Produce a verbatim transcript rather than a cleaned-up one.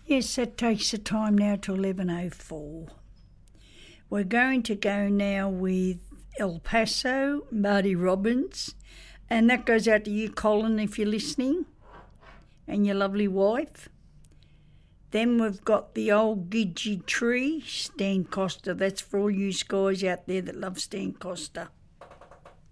Yes, that takes the time now to eleven oh four. We're going to go now with El Paso, Marty Robbins, and that goes out to you, Colin, if you're listening, and your lovely wife. Then we've got the Old Gidgee Tree, Stan Costa. That's for all you guys out there that love Stan Costa.